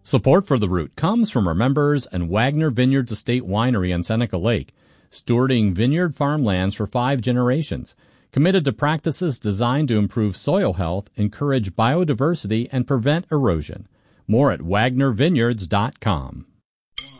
Support for The Root comes from our members and Wagner Vineyards Estate Winery on Seneca Lake, stewarding vineyard farmlands for 5 generations, committed to practices designed to improve soil health, encourage biodiversity, and prevent erosion. More at wagnervineyards.com.